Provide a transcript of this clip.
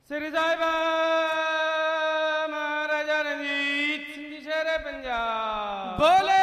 ਸ੍ਰੀ ਸਾਹਿਬਾ ਮਹਾਰਾਜਾ ਰਣਜੀਤ ਸਿੰਘ ਜੀ ਸ਼ੇਰੇ ਪੰਜਾਬ। ਬੋਲੇ